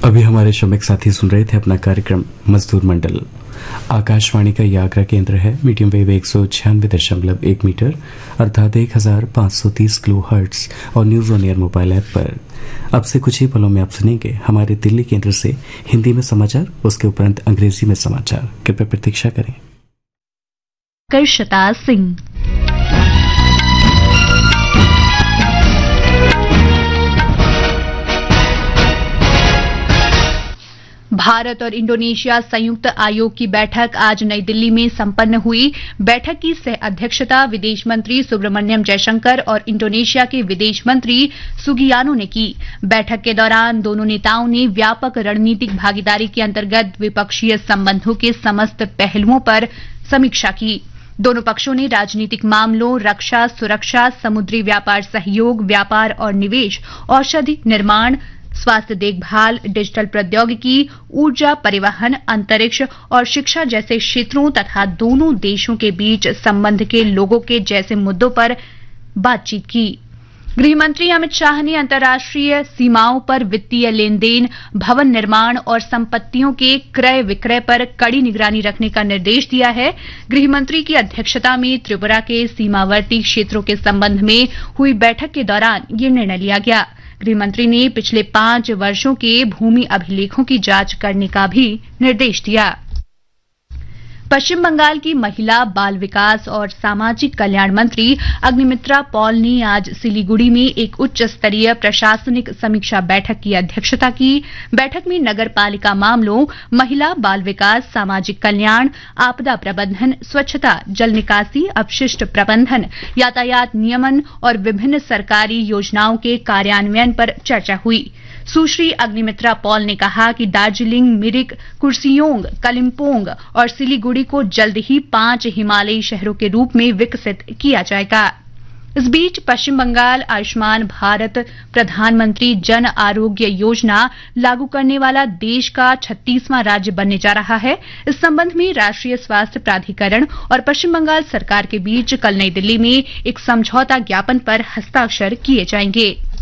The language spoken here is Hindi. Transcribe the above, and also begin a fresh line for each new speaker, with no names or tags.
अभी हमारे श्रमिक साथी सुन रहे थे अपना कार्यक्रम मजदूर मंडल। आकाशवाणी का यह आगरा केंद्र है। मीडियम वेव 196.1 मीटर अर्थात 1530 किलो हर्ट्ज और news on air mobile app पर। अब से कुछ ही पलों में आप सुनेंगे हमारे दिल्ली केंद्र से हिंदी में समाचार, उसके उपरांत अंग्रेजी में समाचार। कृपया प्रतीक्षा करें।
कर्षता सिंह। भारत और इंडोनेशिया संयुक्त आयोग की बैठक आज नई दिल्ली में संपन्न हुई। बैठक की सह अध्यक्षता विदेश मंत्री सुब्रमण्यम जयशंकर और इंडोनेशिया के विदेश मंत्री सुगियानो ने की। बैठक के दौरान दोनों नेताओं ने व्यापक रणनीतिक भागीदारी के अंतर्गत द्विपक्षीय संबंधों के समस्त पहलुओं पर समीक्षा की। दोनों पक्षों ने राजनीतिक मामलों, रक्षा, सुरक्षा, समुद्री व्यापार सहयोग, व्यापार और निवेश, औषधि निर्माण, स्वास्थ्य देखभाल, डिजिटल प्रौद्योगिकी, ऊर्जा, परिवहन, अंतरिक्ष और शिक्षा जैसे क्षेत्रों तथा दोनों देशों के बीच संबंध के लोगों के जैसे मुद्दों पर बातचीत की। गृहमंत्री अमित शाह ने अंतर्राष्ट्रीय सीमाओं पर वित्तीय लेन देन, भवन निर्माण और संपत्तियों के क्रय विक्रय पर कड़ी निगरानी रखने का निर्देश दिया है। गृहमंत्री की अध्यक्षता में त्रिपुरा के सीमावर्ती क्षेत्रों के संबंध में हुई बैठक के दौरान ये निर्णय लिया गया। गृहमंत्री ने पिछले 5 वर्षों के भूमि अभिलेखों की जांच करने का भी निर्देश दिया। पश्चिम बंगाल की महिला, बाल विकास और सामाजिक कल्याण मंत्री अग्निमित्रा पॉल ने आज सिलीगुड़ी में एक उच्च स्तरीय प्रशासनिक समीक्षा बैठक की अध्यक्षता की। बैठक में नगर पालिका मामलों, महिला, बाल विकास, सामाजिक कल्याण, आपदा प्रबंधन, स्वच्छता, जल निकासी, अपशिष्ट प्रबंधन, यातायात नियमन और विभिन्न सरकारी योजनाओं के कार्यान्वयन पर चर्चा हुई। सुश्री अग्निमित्रा पॉल ने कहा कि दार्जिलिंग, मिरिक, कुर्सियोंग, कलिम्पोंग और सिलीगुड़ी को जल्द ही 5 हिमालयी शहरों के रूप में विकसित किया जाएगा। इस बीच पश्चिम बंगाल आयुष्मान भारत प्रधानमंत्री जन आरोग्य योजना लागू करने वाला देश का 36वां राज्य बनने जा रहा है। इस संबंध में राष्ट्रीय स्वास्थ्य प्राधिकरण और पश्चिम बंगाल सरकार के बीच कल नई दिल्ली में एक समझौता ज्ञापन पर हस्ताक्षर किए जाएंगे।